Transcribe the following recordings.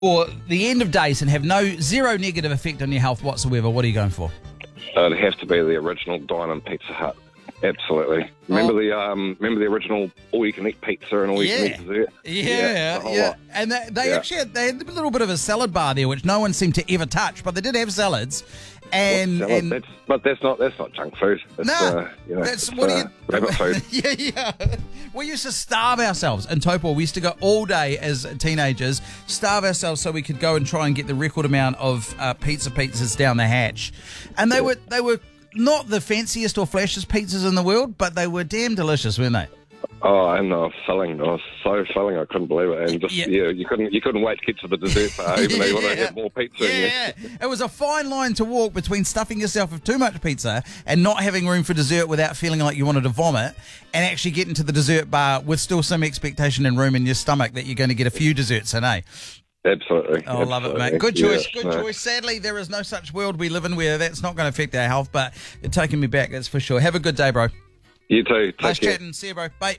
for the end of days and have zero negative effect on your health whatsoever, what are you going for? It'd have to be the original Dine-In Pizza Hut. Absolutely. Remember the original all-you-can-eat pizza and all-you-can-eat dessert? Yeah. And they had a little bit of a salad bar there, which no one seemed to ever touch, but they did have salads. Salad? That's not junk food. That's rabbit food. Yeah. We used to starve ourselves in Taupo. We used to go all day as teenagers, starve ourselves so we could go and try and get the record amount of pizzas down the hatch. And they were not the fanciest or flashiest pizzas in the world, but they were damn delicious, weren't they? Oh, and they were filling. They were so filling, I couldn't believe it. And just you couldn't wait to get to the dessert bar, even though you want to have more pizza. Yeah, it was a fine line to walk between stuffing yourself with too much pizza and not having room for dessert without feeling like you wanted to vomit, and actually getting to the dessert bar with still some expectation and room in your stomach that you're going to get a few desserts in, eh? Absolutely. Oh, I love it, mate. Good choice, choice. Sadly, there is no such world we live in where that's not going to affect our health, but it's taking me back, that's for sure. Have a good day, bro. You too. Nice chatting. See you, bro. Bye.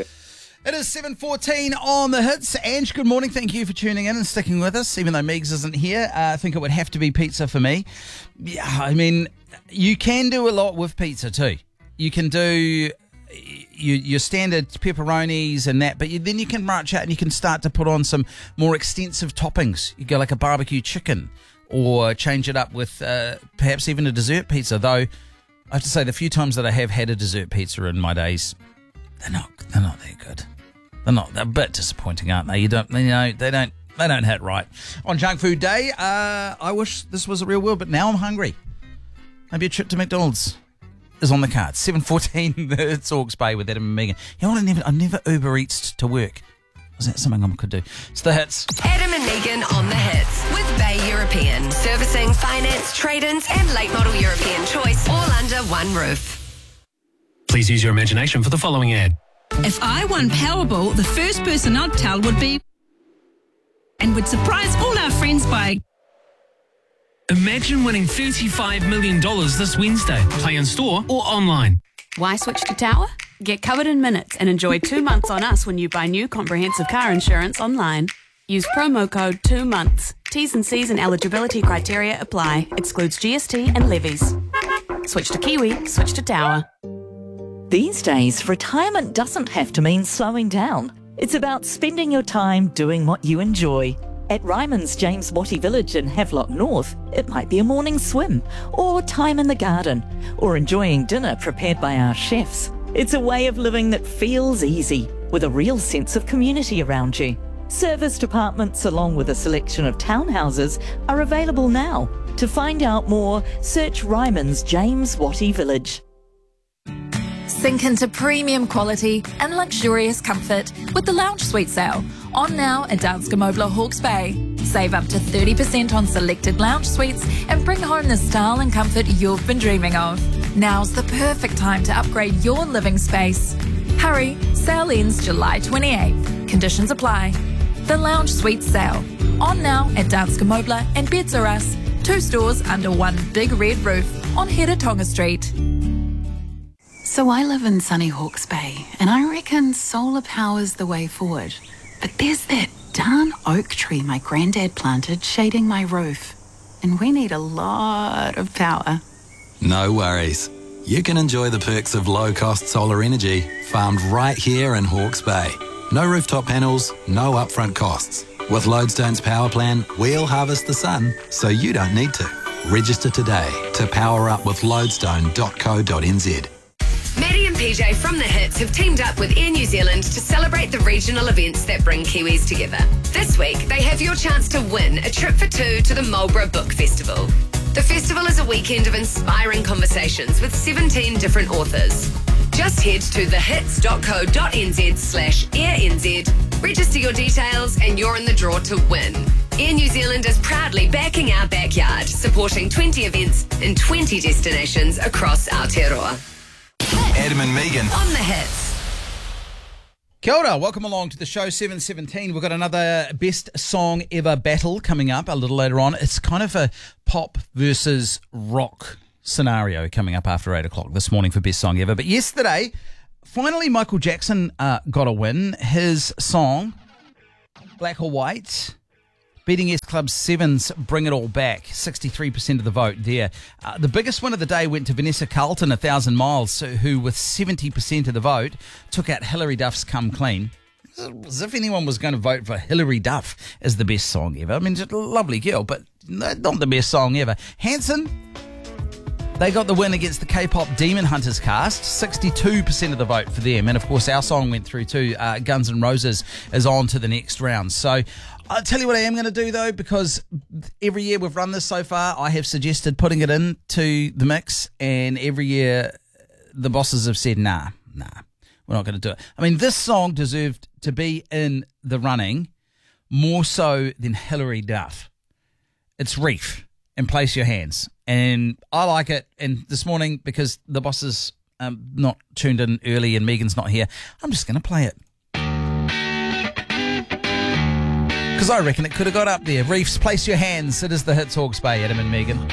It is 7:14 on the hits. Ange, good morning. Thank you for tuning in and sticking with us, even though Megs isn't here. I think it would have to be pizza for me. Yeah, I mean, you can do a lot with pizza too. You can do your standard pepperonis and that, but then you can branch out and you can start to put on some more extensive toppings. You go like a barbecue chicken, or change it up with perhaps even a dessert pizza. Though I have to say, the few times that I have had a dessert pizza in my days, they're not that good. They're a bit disappointing, aren't they? They don't hit right. On Junk Food Day, I wish this was a real world, but now I'm hungry. Maybe a trip to McDonald's is on the cards. 7:14, it's Hawke's Bay with Adam and Megan. You know what, I never Uber Eats to work. Is that something I could do? It's the hits. Adam and Megan on the hits with Bay European. Servicing, finance, trade-ins and late model European choice, all under one roof. Please use your imagination for the following ad. If I won Powerball, the first person I'd tell would be... and would surprise all our friends by... Imagine winning $35 million this Wednesday. Play in store or online. Why switch to Tower? Get covered in minutes and enjoy 2 months on us when you buy new comprehensive car insurance online. Use promo code 2 months. T's and C's and eligibility criteria apply. Excludes GST and levies. Switch to Kiwi, switch to Tower. These days, retirement doesn't have to mean slowing down. It's about spending your time doing what you enjoy. At Ryman's James Wattie Village in Havelock North, it might be a morning swim, or time in the garden, or enjoying dinner prepared by our chefs. It's a way of living that feels easy, with a real sense of community around you. Serviced apartments along with a selection of townhouses are available now. To find out more, search Ryman's James Wattie Village. Sink into premium quality and luxurious comfort with the Lounge Suite sale. On now at Danske Mobler Hawke's Bay. Save up to 30% on selected lounge suites and bring home the style and comfort you've been dreaming of. Now's the perfect time to upgrade your living space. Hurry, sale ends July 28th. Conditions apply. The Lounge Suite sale. On now at Danske Mobler and Beds R Us. 2 stores under one big red roof on Hiratonga Street. So I live in sunny Hawke's Bay, and I reckon solar power's the way forward. But there's that darn oak tree my granddad planted shading my roof, and we need a lot of power. No worries. You can enjoy the perks of low-cost solar energy farmed right here in Hawke's Bay. No rooftop panels, no upfront costs. With Lodestone's power plan, we'll harvest the sun so you don't need to. Register today to power up with lodestone.co.nz. Maddie and PJ from The Hits have teamed up with Air New Zealand to celebrate the regional events that bring Kiwis together. This week, they have your chance to win a trip for 2 to the Marlborough Book Festival. The festival is a weekend of inspiring conversations with 17 different authors. Just head to thehits.co.nz/AirNZ, register your details, and you're in the draw to win. Air New Zealand is proudly backing our backyard, supporting 20 events in 20 destinations across Aotearoa. Adam and Megan on The Hits. Kia ora, welcome along to the show. 7:17. We've got another best song ever battle coming up a little later on. It's kind of a pop versus rock scenario coming up after 8 o'clock this morning for best song ever. But yesterday, finally Michael Jackson got a win. His song, Black or White, Beating S Club 7's Bring It All Back, 63% of the vote there. The biggest win of the day went to Vanessa Carlton, 1,000 Miles, who with 70% of the vote took out Hilary Duff's Come Clean. As if anyone was going to vote for Hilary Duff as the best song ever. I mean, just a lovely girl, but not the best song ever. Hanson, they got the win against the K-pop Demon Hunters cast, 62% of the vote for them. And of course, our song went through too. Guns N' Roses is on to the next round. So I'll tell you what I am going to do though, because every year we've run this so far, I have suggested putting it into the mix, and every year the bosses have said, nah, we're not going to do it. I mean, this song deserved to be in the running more so than Hilary Duff. It's Reef and Place Your Hands. And I like it. And this morning, because the boss is not tuned in early and Megan's not here, I'm just going to play it. Because I reckon it could have got up there. Reef's Place Your Hands. It is the Hits Hawke's Bay, Adam and Megan.